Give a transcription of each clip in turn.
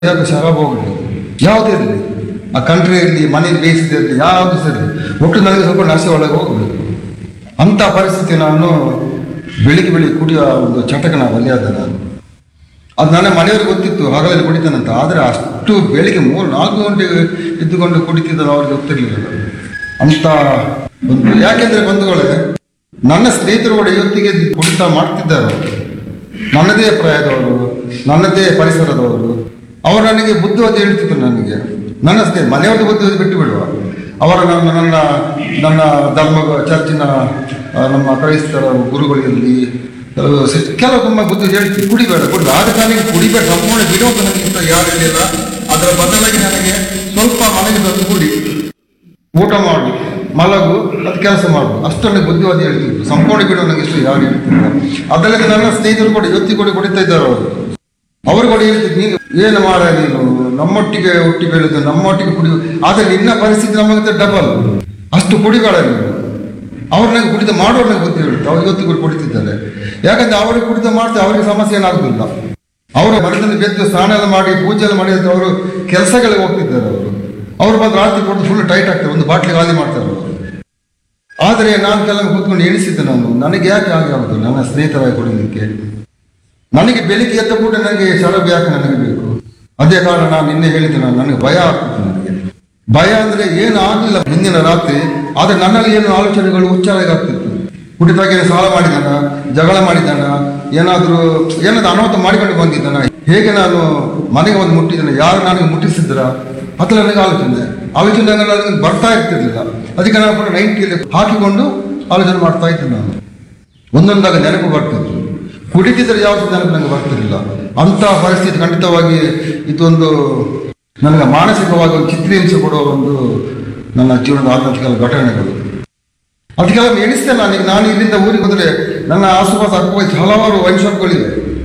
ಯಾಕೆ ಶರಾಬ್ ಹೋಗಲಿ ಯಾವುದೇ ಇರಲಿ, ಆ ಕಂಟ್ರಿ ಇರಲಿ, ಮನೇಲಿ ಬೇಯಿಸಿದಿರಲಿ, ಯಾವುದು ಸರಿ, ಒಟ್ಟು ನನಗೆ ಸ್ವಲ್ಪ ನಶೆ ಒಳಗೆ ಹೋಗಬೇಕು. ಅಂಥ ಪರಿಸ್ಥಿತಿ ನಾನು ಬೆಳಿಗ್ಗೆ ಕುಡಿಯೋ ಒಂದು ಚಟಕನ ಬಲಿಯಾದ ನಾನು. ಅದು ನನ್ನ ಮನೆಯವ್ರಿಗೆ ಗೊತ್ತಿತ್ತು ಹಗಲಲ್ಲಿ ಕುಡಿತಾನಂತ. ಆದರೆ ಅಷ್ಟು ಬೆಳಿಗ್ಗೆ 3-4 ಗಂಟೆಗೆ ಇದ್ದುಕೊಂಡು ಕುಡಿತಿದ್ದನ್ನು ಅವ್ರಿಗೆ ಗೊತ್ತಿರಲಿಲ್ಲ ಅಂತ ಒಂದು. ಯಾಕೆಂದರೆ ಬಂಧುಗಳೇ, ನನ್ನ ಸ್ನೇಹಿತರು ಕೂಡ ಇವತ್ತಿಗೆ ಕುಡಿತ ಮಾಡ್ತಿದ್ದಾರೆ. ನನ್ನದೇ ಪ್ರಾಯದವರು, ನನ್ನದೇ ಪರಿಸರದವರು. ಅವರು ನನಗೆ ಬುದ್ಧಿವಾದ ಹೇಳ್ತಿದ್ರು. ನನಗೆ ನನ್ನ ಸ್ನೇಹಿತ ಮನೆಯವ್ರದ್ದು ಬುದ್ಧಿವಾದ ಬಿಟ್ಟು ಬಿಡುವ, ಅವರ ನನ್ನ ಧರ್ಮ ಚರ್ಚಿನ ನಮ್ಮ ಕ್ರೈಸ್ತರ ಗುರುಗಳಿರಲಿ ಕೆಲವು ತುಂಬ ಬುದ್ಧಿ ಹೇಳ್ತೀವಿ, ಕುಡಿಬೇಡ ಆದ ಕಾಲಿಗೆ ಕುಡಿಬೇಡ, ಸಂಪೂರ್ಣ ಬಿಡೋದು ನನಗಿಂತ ಯಾರು ಹೇಳಿಲ್ಲ. ಅದರ ಬದಲಾಗಿ ನನಗೆ ಸ್ವಲ್ಪ ಮನೆಗೆ ಬಂದು ಕುಡಿ, ಊಟ ಮಾಡು, ಮಲಗು, ಅದು ಕೆಲಸ ಮಾಡು, ಅಷ್ಟೊಂದು ಬುದ್ಧಿವಾದ ಹೇಳ್ತಿದ್ರು. ಸಂಪೂರ್ಣ ಬಿಡೋ ನನಗೆ ಇಷ್ಟು ಯಾರು ಹೇಳ್ತಿಲ್ಲ. ಅದಲ್ಲದೆ ನನ್ನ ಸ್ನೇಹಿತರು ಕೂಡ ಇವತ್ತಿ ಕೂಡ ಕುಡಿತಾ ಇದ್ದಾರೆ. ಅವರು ಕೂಡ ಹೇಳ್ತಿದ್ರು, ನೀನು ಏನು ಮಾಡ, ನೀನು ನಮ್ಮೊಟ್ಟಿಗೆ ಹುಟ್ಟಿ ಬೆಳೆದು ನಮ್ಮೊಟ್ಟಿಗೆ ಕುಡಿಯು, ಆದರೆ ನಿನ್ನ ಪರಿಸ್ಥಿತಿ ನಮಗೆ ಡಬಲ್, ಅಷ್ಟು ಕುಡಿಬೇಡ ನೀನು. ಅವ್ರನ್ನಾಗ ಕುಡಿತ ಮಾಡೋರ್ನಾಗ ಬುದ್ಧಿ ಹೇಳುತ್ತೆ. ಅವ್ರು ಇವತ್ತು ಕೂಡ ಕುಡಿತಿದ್ದಾರೆ. ಯಾಕಂದ್ರೆ ಅವ್ರಿಗೆ ಕುಡಿತ ಮಾಡ್ತಾರೆ, ಅವರಿಗೆ ಸಮಸ್ಯೆ ಏನಾಗುದಿಲ್ಲ. ಅವರು ಮರದಲ್ಲಿ ಬೆದ್ದು ಸ್ನಾನ ಎಲ್ಲ ಮಾಡಿ ಪೂಜೆ ಎಲ್ಲ ಮಾಡಿ ಅವರು ಕೆಲಸಗಳಿಗೆ ಹೋಗ್ತಿದ್ದಾರೆ. ಅವರು ಬಂದು ರಾತ್ರಿ ಕೊಟ್ಟು ಫುಲ್ ಟೈಟ್ ಆಗ್ತಾರೆ, ಒಂದು ಬಾಟ್ಲಿ ಖಾಲಿ ಮಾಡ್ತಾರೆ ಅವರು. ಆದರೆ ನಾನು ಕೆಲವು ಕೂತ್ಕೊಂಡು ಎಣಿಸಿದ್ದೆ, ನನಗೆ ಯಾಕೆ ಹಾಗೆ ಆಗುದು ನನ್ನ ಸ್ನೇಹಿತರಾಗಿ ಕುಡಿಲಿಕ್ಕೆ. ನನಗೆ ಬೆಳಿಗ್ಗೆ ಎದ್ದ ಕೂಡ ನನಗೆ ಶರಾಬ್ ಯಾಕೆ ನನಗೆ ಬೇಕು. ಅದೇ ಕಾರಣ ನಾನು ನಿನ್ನೆ ಹೇಳಿದ್ದೆ, ನನಗೆ ಭಯ ಆಗ್ತಿತ್ತು. ನನಗೆ ಭಯ ಅಂದರೆ ಏನು ಆಗಲಿಲ್ಲ ಹಿಂದಿನ ರಾತ್ರಿ, ಆದರೆ ನನ್ನಲ್ಲಿ ಏನು ಆಲೋಚನೆಗಳು ಉಚ್ಚಾರಾಗಿ ಆಗ್ತಿತ್ತು. ಕುಡಿತಾಗೆ ಸಾಲ ಮಾಡಿದ್ದಾನ, ಜಗಳ ಮಾಡಿದ್ದಾನ, ಏನಾದರೂ ಅನಾಹುತ ಮಾಡಿಕೊಂಡು ಬಂದಿದ್ದಾನ, ಹೇಗೆ ನಾನು ಮನೆಗೆ ಒಂದು ಮುಟ್ಟಿದ್ದೇನೆ, ಯಾರು ನನಗೆ ಮುಟ್ಟಿಸಿದ್ರ ಅಥವಾ ನನಗೆ ಆಲೋಚನೆ ನನಗೆ ಬರ್ತಾ ಇರ್ತಿರ್ಲಿಲ್ಲ. ಅದಕ್ಕೆ ನಾನು ಕೂಡ 90ಯಲ್ಲಿ ಹಾಕಿಕೊಂಡು ಆಲೋಚನೆ ಮಾಡ್ತಾ ಇದ್ದೆ. ನಾನು ಒಂದೊಂದಾಗ ನೆನಪು ಬರ್ತಿತ್ತು. ಕುಡಿತಿದ್ರೆ ಯಾವುದು ನೆನಪು ನನಗೆ ಬರ್ತಿರಲಿಲ್ಲ. ಅಂಥ ಪರಿಸ್ಥಿತಿ ಖಂಡಿತವಾಗಿ ಇದೊಂದು ನನಗೆ ಮಾನಸಿಕವಾಗಿ ಒಂದು ಚಿತ್ರಹಿಂಸೆ ಕೊಡುವ ಒಂದು ನನ್ನ ಜೀವನದ ಆದಂಥ ಕೆಲವು ಘಟನೆಗಳು. ಅದಕ್ಕೆಲ್ಲ ಎಣಿಸ್ತೇನೆ. ನಾನು ಇಲ್ಲಿಂದ ಊರಿಗೆ ಬಂದರೆ ನನ್ನ ಆಸುಪಾಸು ಅಕ್ಕಪಕ್ಕ ಹಲವಾರು ವೈನ್ ಶಾಪ್ಗಳಿವೆ.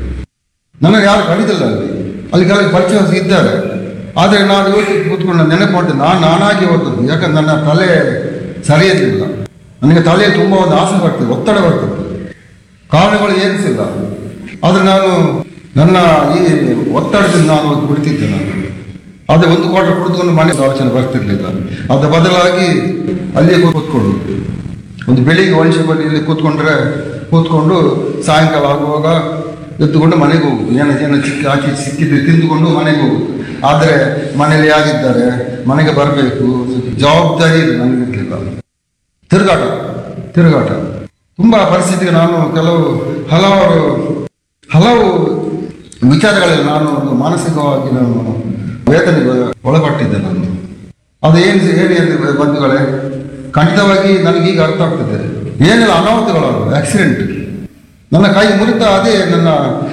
ನನ್ನ ಯಾರು ಕಡಿದಿಲ್ಲ ಅಲ್ಲಿ ಕೆಲವು ಪರಿಚಯ ಇದ್ದಾರೆ. ಆದರೆ ನಾನು ಇವತ್ತು ಕೂತ್ಕೊಂಡು ನೆನಪು ಮಾಡ್ತೇನೆ, ನಾನಾಗಿ ಹೋದದ್ದು. ಯಾಕಂದ್ರೆ ನನ್ನ ತಲೆ ಸರಿಯಿರಲಿಲ್ಲ. ನನಗೆ ತಲೆ ತುಂಬ ಒಂದು ಆಸೆ ಬರ್ತದೆ, ಒತ್ತಡ ಬರ್ತದೆ, ಕಾರಣಗಳು ಏನಿಸಿಲ್ಲ. ಆದರೆ ನಾನು ನನ್ನ ಈ ಒತ್ತಡದಿಂದ ನಾನು ಕುಡಿತಿದ್ದೆ. ನಾನು ಅದೇ ಒಂದು ಕ್ವಾರ್ಟರ್ ಕುಡಿದುಕೊಂಡು ಮನೆ ಆಲೋಚನೆ ಬರ್ತಿರ್ಲಿಲ್ಲ. ಅದರ ಬದಲಾಗಿ ಅಲ್ಲಿಯೇ ಕೂತ್ಕೊಂಡು ಒಂದು ಬೆಳಿಗ್ಗೆ ವಂಶಬಲ್ಲಿ ಇಲ್ಲಿ ಕೂತ್ಕೊಂಡು ಸಾಯಂಕಾಲ ಆಗುವಾಗ ಎದ್ದುಕೊಂಡು ಮನೆಗೆ ಹೋಗುದು. ಏನು ಸಿಕ್ಕಿದ್ರೆ ತಿಂದುಕೊಂಡು ಮನೆಗೆ ಹೋಗುದು. ಆದರೆ ಮನೇಲಿ ಯಾರಿದ್ದಾರೆ, ಮನೆಗೆ ಬರಬೇಕು, ಜವಾಬ್ದಾರಿ ಇದೆ ನನಗಿರ್ಲಿಲ್ಲ. ತಿರುಗಾಟ ತುಂಬ ಪರಿಸ್ಥಿತಿಗೆ ನಾನು ಹಲವು ವಿಚಾರಗಳಲ್ಲಿ ನಾನು ಒಂದು ಮಾನಸಿಕವಾಗಿ ನಾನು ವೇದನೆಗೆ ಒಳಪಟ್ಟಿದ್ದೆ. ನಾನು ಅದು ಏನು ಬಂಧುಗಳೇ, ಖಂಡಿತವಾಗಿ ನನಗೀಗ ಅರ್ಥ ಆಗ್ತದೆ. ಏನೆಲ್ಲ ಅನಾಹುತಗಳು, ಆಕ್ಸಿಡೆಂಟ್, ನನ್ನ ಕೈ ಮುರಿತ, ಅದೇ ನನ್ನ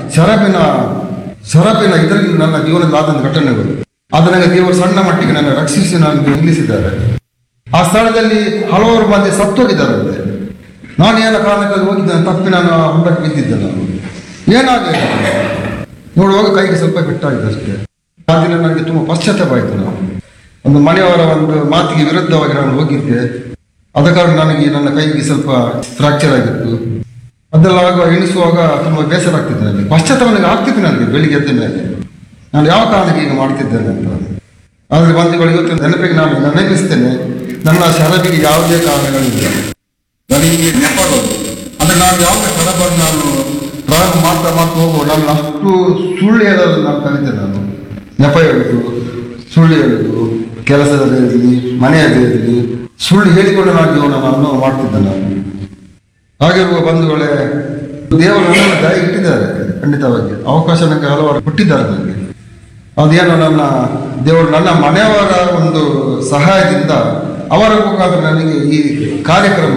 ಶರಾಬಿನ ಇದರಲ್ಲಿ ನನ್ನ ಜೀವನದಲ್ಲಿ ಆದಂಥ ಘಟನೆಗಳು. ಅದು ನನಗೆ ದೇವರು ಸಣ್ಣ ಮಟ್ಟಿಗೆ ನನ್ನ ರಕ್ಷಿಸಿ ನನಗೆ ನಿಲ್ಲಿಸಿದ್ದಾರೆ. ಆ ಸ್ಥಳದಲ್ಲಿ ಹಲವಾರು ಮಂದಿ ಸತ್ತೋಗಿದ್ದಾರಂತೆ. ನಾನು ಏನ ಕಾರಣಕ್ಕಾಗಿ ಹೋಗಿದ್ದೇನೆ, ತಪ್ಪಿ ನಾನು ಹೊಂಡಕ್ಕೆ ಬಿದ್ದಿದ್ದೆ. ನಾನು ಏನಾಗಲಿಲ್ಲ, ನೋಡುವಾಗ ಕೈಗೆ ಸ್ವಲ್ಪ ಪೆಟ್ಟಾಗಿದೆ ಅಷ್ಟೇ. ಆ ದಿನ ನನಗೆ ತುಂಬ ಪಶ್ಚಾತ್ತಾಪ ಆಯಿತು. ನಾನು ಒಂದು ಮನೆಯವರ ಒಂದು ಮಾತಿಗೆ ವಿರುದ್ಧವಾಗಿ ನಾನು ಹೋಗಿದ್ದೆ. ಆದ ಕಾರಣ ನನಗೆ ನನ್ನ ಕೈಗೆ ಸ್ವಲ್ಪ ಫ್ರಾಕ್ಚರ್ ಆಗಿತ್ತು. ಅದೆಲ್ಲ ಎಣಿಸುವಾಗ ತುಂಬ ಬೇಸರ ಆಗ್ತಿದ್ದೆ. ನನಗೆ ಪಶ್ಚಾತ್ತಾಪ ನನಗೆ ಆಗ್ತಿತ್ತು. ನನಗೆ ಬೆಳಿಗ್ಗೆ ಎದ್ದ ಮೇಲೆ ನಾನು ಯಾವ ಕಾರಣಕ್ಕೆ ಈಗ ಮಾಡ್ತಿದ್ದೇನೆ ಅಂತ. ಆದರೆ ಬಂಧುಗಳು, ಇವತ್ತು ನೆನಪಿಗೆ ನಾನು ನೆನಪಿಸ್ತೇನೆ, ನನ್ನ ಶರಾಬಿಗೆ ಯಾವುದೇ ಕಾರಣಗಳಿಲ್ಲ. ನನಗೆ ನೆನಪಾಗೋದು ಅಂದರೆ ನಾನು ಯಾವುದೇ ಶರಾಬನ್ನು ನಾನು ಪ್ರಾರಂಭ ಮಾಡ್ತಾ ಹೋಗುವ ನನ್ನ ಅಷ್ಟು ಸುಳ್ಳು ಹೇಳಲು ನಾನು ಕಲಿತೇನೆ. ನಾನು ನೆಪ ಹೇಳುದು, ಸುಳ್ಳು ಹೇಳುದು, ಕೆಲಸದಲ್ಲಿ ಇರಲಿ, ಮನೆಯಲ್ಲಿ ಇರಲಿ, ಸುಳ್ಳು ಹೇಳಿಕೊಂಡು ನಾನು ಜೀವನವನ್ನು ಮಾಡ್ತಿದ್ದೆ. ನಾನು ಹಾಗಿರುವ ಬಂಧುಗಳೇ, ದೇವರು ನನ್ನನ್ನು ದಯ ಇಟ್ಟಿದ್ದಾರೆ. ಖಂಡಿತವಾಗಿ ಅವಕಾಶ ನನಗೆ ಹಲವಾರು ಕೊಟ್ಟಿದ್ದಾರೆ. ನನಗೆ ಅದೇನೋ ದೇವರು ನನ್ನ ಮನೆಯವರ ಒಂದು ಸಹಾಯದಿಂದ ಅವರ ಮುಖಾಂತರ ನನಗೆ ಈ ಕಾರ್ಯಕ್ರಮ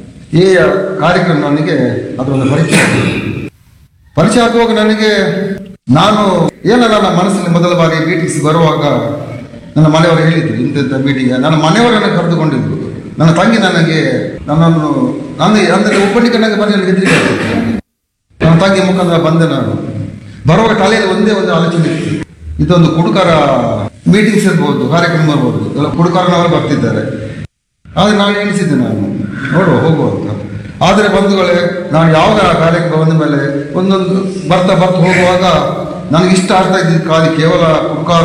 ನನಗೆ ಅದರೊಂದು ಪರಿಚಯ ಆಗುವಾಗ ನನಗೆ ನನ್ನ ಮನಸ್ಸಿನಲ್ಲಿ ಮೊದಲ ಬಾರಿ ಮೀಟಿಂಗ್ಸ್ ಬರುವಾಗ ನನ್ನ ಮನೆಯವರು ಹೇಳಿದ್ರು, ಇಂಥ ಮೀಟಿಂಗ್ ನನ್ನ ಮನೆಯವರನ್ನು ಕರೆದುಕೊಂಡಿದ್ರು. ನನ್ನ ತಂಗಿ ಅಂದರೆ ಒಬ್ಬನಿಗೆ ನನಗೆ ಬಂದು ನನಗೆ ಹೆದರಿಕೆ ಆಗ್ತಿತ್ತು. ನನ್ನ ತಂಗಿ ಮುಖಾಂತರ ಬಂದೆ. ನಾನು ಬರುವಾಗ ತಲೆಯಲ್ಲಿ ಒಂದೇ ಒಂದು ಆಲೋಚನೆ ಇತ್ತು, ಇದೊಂದು ಕುಡುಕರ ಮೀಟಿಂಗ್ಸ್ ಇರ್ಬೋದು, ಕಾರ್ಯಕ್ರಮ ಇರ್ಬೋದು, ಎಲ್ಲ ಕುಡುಕರನವರು ಬರ್ತಿದ್ದಾರೆ. ಆದರೆ ನಾನು ಎಣಿಸಿದ್ದೆ, ನಾನು ನೋಡುವ ಹೋಗುವ ಅಂತ. ಆದರೆ ಬಂಧುಗಳೇ, ನಾನು ಯಾವ ಕಾರ್ಯಕ್ರಮ ಬಂದ ಮೇಲೆ ಒಂದೊಂದು ಬರ್ತಾ ಹೋಗುವಾಗ ನನಗೆ ಇಷ್ಟ ಆಗ್ತಾ ಇದ್ದಿದ್ದು ಖಾಲಿ ಕೇವಲ ಕುಡ್ಕ